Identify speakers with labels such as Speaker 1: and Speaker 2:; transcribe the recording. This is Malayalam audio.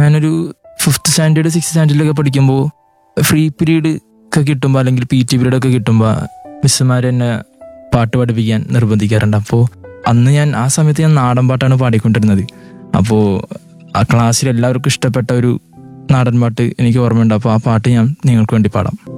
Speaker 1: ഞാനൊരു 5th സ്റ്റാൻഡേർഡ് 6th സ്റ്റാൻഡേർഡിലൊക്കെ പഠിക്കുമ്പോൾ ഫ്രീ പീരീഡ് ഒക്കെ കിട്ടുമ്പോൾ അല്ലെങ്കിൽ PT പീരീഡ് ഒക്കെ കിട്ടുമ്പോൾ മിസ്സുമാർ എന്നെ പാട്ട് പഠിപ്പിക്കാൻ നിർബന്ധിക്കാറുണ്ട്. അപ്പോൾ അന്ന് ആ സമയത്ത് ഞാൻ നാടൻ പാട്ടാണ് പാടിക്കൊണ്ടിരുന്നത്. അപ്പോൾ ആ ക്ലാസ്സിൽ എല്ലാവർക്കും ഇഷ്ടപ്പെട്ട ഒരു നാടൻ പാട്ട് എനിക്ക് ഓർമ്മയുണ്ട്. അപ്പോൾ ആ പാട്ട് ഞാൻ നിങ്ങൾക്ക് വേണ്ടി പാടാം.